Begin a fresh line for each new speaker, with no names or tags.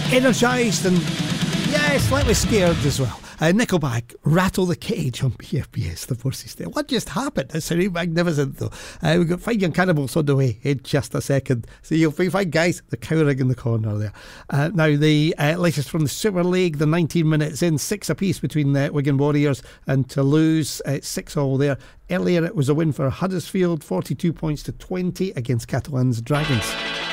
Energised and, yeah, slightly scared as well. Nickelback, Rattle the Cage on PFBS, the Forces Day. What just happened? It's really magnificent though. We've got Fine Young Cannibals on the way in just a second. So you'll be fine, guys. The cowering in the corner there. Now the latest from the Super League, the 19 minutes in, 6 apiece between the Wigan Warriors and Toulouse. 6-all there. Earlier it was a win for Huddersfield, 42 points to 20 against Catalan's Dragons.